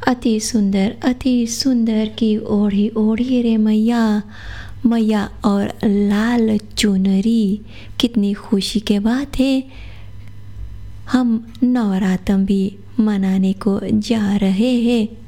अति सुंदर की ओढ़ी ओढ़ी रे मैया, मैया और लाल चुनरी। कितनी खुशी के बात है, हम नवरात्र भी मनाने को जा रहे हैं।